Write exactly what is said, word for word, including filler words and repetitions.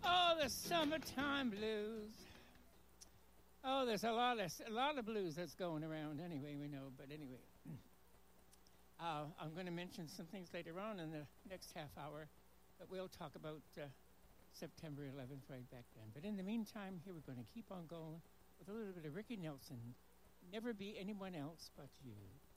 Oh, the summertime blues. Oh, there's a lot of a lot of blues that's going around. Anyway, we know. But anyway, uh, I'm going to mention some things later on in the next half hour, but we'll talk about uh, September eleventh right back then. But in the meantime, here we're going to keep on going with a little bit of Ricky Nelson. Never be anyone else but you.